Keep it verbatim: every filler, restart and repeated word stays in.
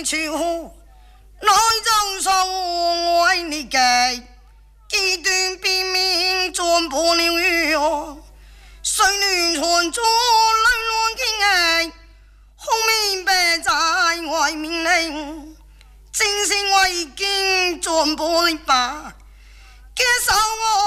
去乎？内中所爱你嘅，几段变面转破了雨哦。水暖船中泪乱惊爱，红面白在外面令，正是为见转破了吧，坚守我。